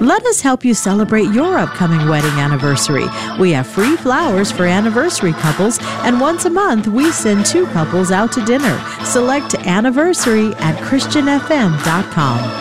Let us help you celebrate your upcoming wedding anniversary. We have free flowers for anniversary couples, and once a month we send 2 couples out to dinner. Select anniversary at christianfm.com.